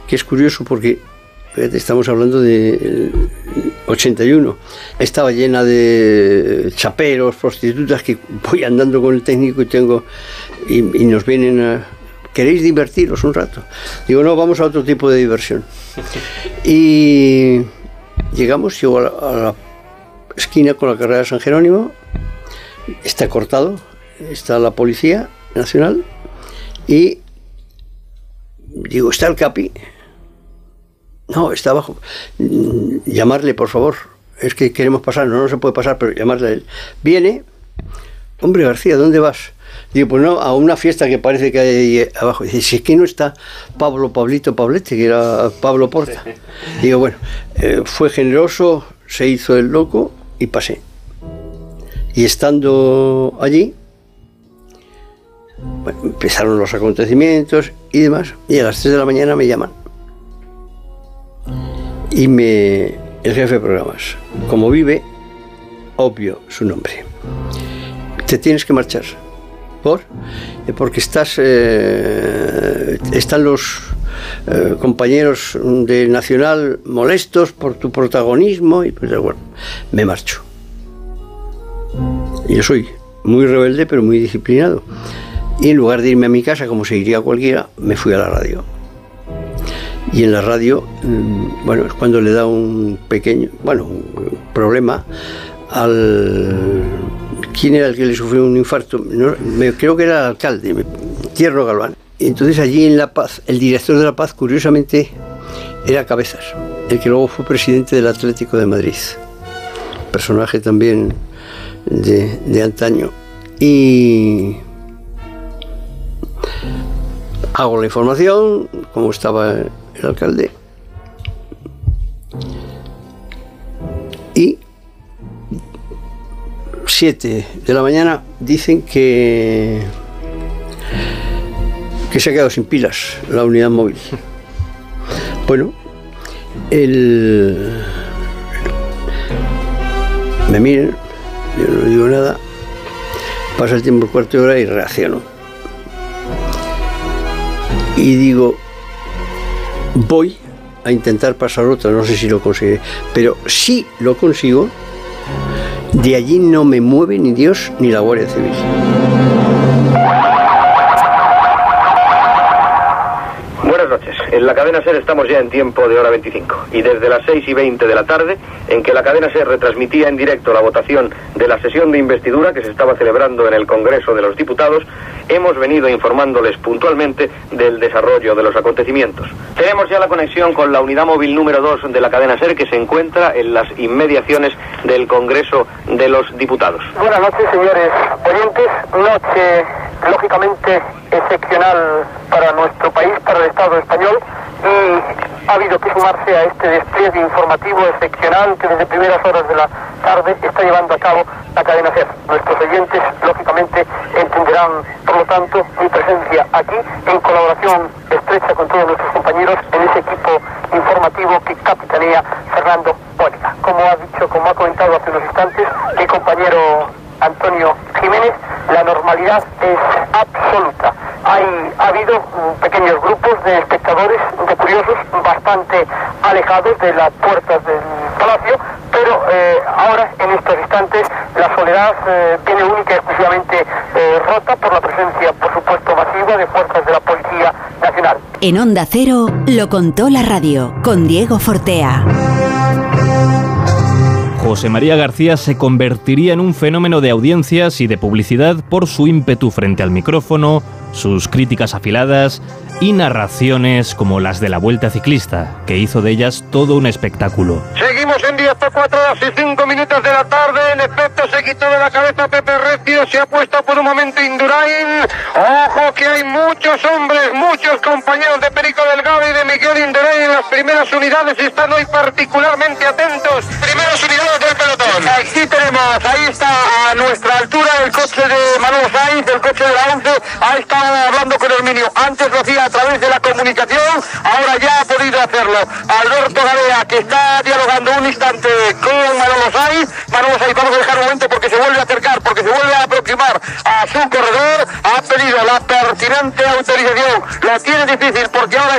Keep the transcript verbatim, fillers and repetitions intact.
que es curioso porque estamos hablando de ochenta y uno. Estaba llena de chaperos, prostitutas, que voy andando con el técnico y tengo y, y nos vienen a... ¿Queréis divertiros un rato? Digo, no, vamos a otro tipo de diversión. Y llegamos, llego a la, a la esquina con la carrera de San Jerónimo, está cortado, está la Policía Nacional y digo, ¿está el Capi? No, está abajo. Llamarle, por favor. Es que queremos pasar. No, no se puede pasar, pero llamarle a él. Viene. Hombre, García, ¿dónde vas? Digo, pues no, a una fiesta que parece que hay ahí abajo. Dice, si es que no está Pablo Pablito Pablete, que era Pablo Porta. Digo, bueno, eh, fue generoso, se hizo el loco y pasé. Y estando allí, bueno, empezaron los acontecimientos y demás. Y a las tres de la mañana me llaman. Y me, el jefe de programas, como vive, obvio su nombre. Te tienes que marchar. ¿Por? Porque estás, eh, están los eh, compañeros de Nacional molestos por tu protagonismo y pues bueno, me marcho. Yo soy muy rebelde pero muy disciplinado. Y en lugar de irme a mi casa como se iría cualquiera, me fui a la radio. Y en la radio, bueno, es cuando le da un pequeño, bueno, un problema al... ¿Quién era el que le sufrió un infarto? No, me, creo que era el alcalde, Tierno Galván. Y entonces allí en La Paz, el director de La Paz, curiosamente, era Cabezas, el que luego fue presidente del Atlético de Madrid. Personaje también de, de antaño. Y... hago la información, como estaba el alcalde, y siete de la mañana dicen que que se ha quedado sin pilas la unidad móvil. Bueno, el me miran, yo no digo nada, pasa el tiempo, el cuarto de hora y reacciono. Y digo, voy a intentar pasar otra, no sé si lo conseguiré, pero si lo consigo, de allí no me mueve ni Dios ni la Guardia Civil. Buenas noches. En la cadena SER estamos ya en tiempo de hora veinticinco y desde las seis y veinte de la tarde, en que la cadena SER retransmitía en directo la votación de la sesión de investidura que se estaba celebrando en el Congreso de los Diputados, hemos venido informándoles puntualmente del desarrollo de los acontecimientos. Tenemos ya la conexión con la unidad móvil número dos de la cadena SER, que se encuentra en las inmediaciones del Congreso de los Diputados. Buenas noches, señores oyentes. Noche, lógicamente, excepcional para nuestro país, para el Estado español, y ha habido que sumarse a este despliegue informativo excepcional que desde primeras horas de la tarde está llevando a cabo la cadena SER. Nuestros oyentes, lógicamente, entenderán, por lo tanto, mi presencia aquí en colaboración estrecha con todos nuestros compañeros en ese equipo informativo que capitanea Fernando Mónica. Como ha dicho, como ha comentado hace unos instantes el compañero Antonio Jiménez, la normalidad es absoluta. Hay, ha habido um, pequeños grupos de espectadores, de curiosos, bastante alejados de las puertas del palacio, pero eh, ahora, en estos instantes, la soledad eh, viene única y exclusivamente eh, rota por la presencia, por supuesto, masiva de fuerzas de la Policía Nacional. En Onda Cero, lo contó la radio, con Diego Fortea. José María García se convertiría en un fenómeno de audiencias y de publicidad por su ímpetu frente al micrófono, sus críticas afiladas y narraciones como las de la Vuelta Ciclista, que hizo de ellas todo un espectáculo. Seguimos en directo, cuatro horas y cinco minutos de la tarde. En efecto, se quitó de la cabeza Pepe Recio, se ha puesto por un momento Indurain. Ojo que hay muchos hombres, muchos compañeros de Perico Delgado y de Miguel Indurain en las primeras unidades y están hoy particularmente atentos. Primeras unidades del pelotón. Aquí tenemos, ahí está a nuestra altura el coche de Manolo Sainz, el coche de la once. Ahí está hablando con Herminio. Antes lo hacía a través de la comunicación, ahora ya ha podido hacerlo Alberto Garea, que está dialogando un instante con Manolo Sainz. Manolo Sainz, vamos a dejar un momento porque se vuelve a acercar, porque se vuelve a aproximar a su corredor. Ha pedido la pertinente autorización, lo tiene difícil porque ahora